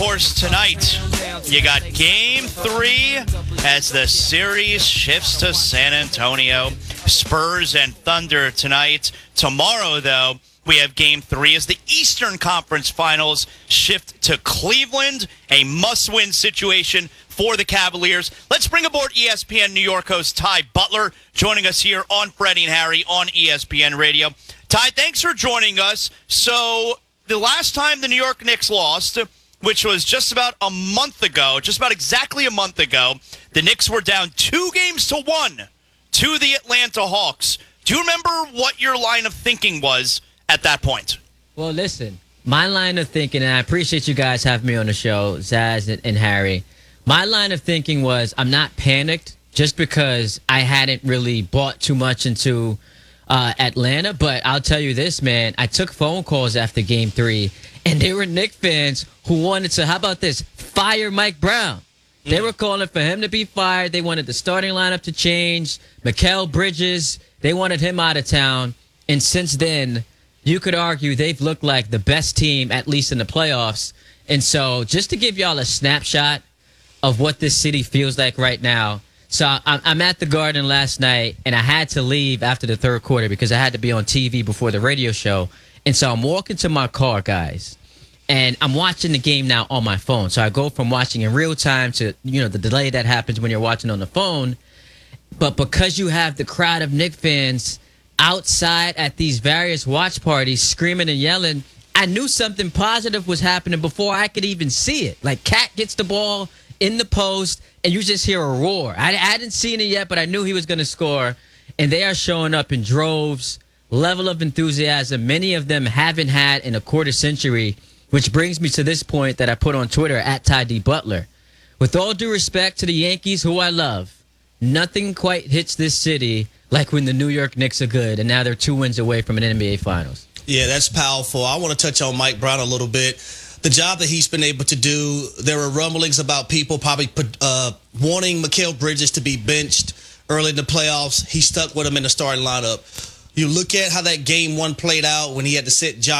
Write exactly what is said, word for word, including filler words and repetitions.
course, tonight, you got game three as the series shifts to San Antonio. Spurs and Thunder tonight. Tomorrow, though, we have game three as the Eastern Conference Finals shift to Cleveland, a must-win situation for the Cavaliers. Let's bring aboard E S P N New York host Ty Butler, joining us here on Freddie and Harry on E S P N Radio. Ty, thanks for joining us. So the last time the New York Knicks lost, which was just about a month ago, just about exactly a month ago, the Knicks were down two games to one to the Atlanta Hawks. Do you remember what your line of thinking was at that point? Well, listen, my line of thinking, and I appreciate you guys having me on the show, Zaz and, and Harry. My line of thinking was I'm not panicked just because I hadn't really bought too much into uh, Atlanta. But I'll tell you this, man, I took phone calls after game three, and they were Knicks fans who wanted to, how about this, fire Mike Brown. They were calling for him to be fired. They wanted the starting lineup to change. Mikal Bridges, they wanted him out of town. And since then, you could argue they've looked like the best team, at least in the playoffs. And so just to give y'all a snapshot of what this city feels like right now. So I'm, I'm at the Garden last night, and I had to leave after the third quarter because I had to be on T V before the radio show. And so I'm walking to my car, guys, and I'm watching the game now on my phone. So I go from watching in real time to, you know, the delay that happens when you're watching on the phone. But because you have the crowd of Knicks fans outside at these various watch parties screaming and yelling, I knew something positive was happening before I could even see it. Like, Cat gets the ball in the post, and you just hear a roar. I, I hadn't seen it yet, but I knew he was going to score. And they are showing up in droves, level of enthusiasm many of them haven't had in a quarter century, which brings me to this point that I put on Twitter, at Ty D. Butler. With all due respect to the Yankees, who I love, nothing quite hits this city like when the New York Knicks are good, and now they're two wins away from an N B A Finals. Yeah, that's powerful. I want to touch on Mike Brown a little bit. The job that he's been able to do, there were rumblings about people probably uh, wanting Mikal Bridges to be benched early in the playoffs. He stuck with him in the starting lineup. You look at how that game one played out when he had to sit Josh